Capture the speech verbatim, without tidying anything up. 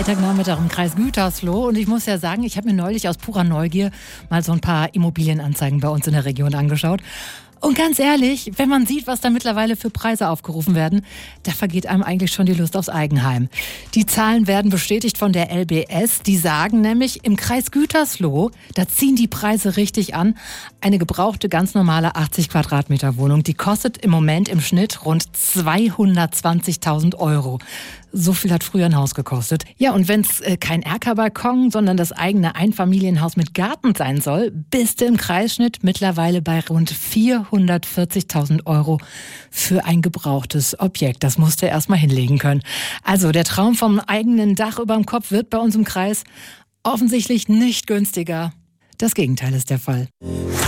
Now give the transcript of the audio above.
Freitagnachmittag im Kreis Gütersloh und ich muss ja sagen, ich habe mir neulich aus purer Neugier mal so ein paar Immobilienanzeigen bei uns in der Region angeschaut. Und ganz ehrlich, wenn man sieht, was da mittlerweile für Preise aufgerufen werden, da vergeht einem eigentlich schon die Lust aufs Eigenheim. Die Zahlen werden bestätigt von der L B S. Die sagen nämlich, im Kreis Gütersloh, da ziehen die Preise richtig an. Eine gebrauchte, ganz normale achtzig Quadratmeter Wohnung, die kostet im Moment im Schnitt rund zweihundertzwanzigtausend Euro. So viel hat früher ein Haus gekostet. Ja, und wenn es äh, kein Erkerbalkon, sondern das eigene Einfamilienhaus mit Garten sein soll, bist du im Kreisschnitt mittlerweile bei rund vierhundertvierzigtausend Euro für ein gebrauchtes Objekt. Das musst du erst mal hinlegen können. Also der Traum vom eigenen Dach über dem Kopf wird bei uns im Kreis offensichtlich nicht günstiger. Das Gegenteil ist der Fall.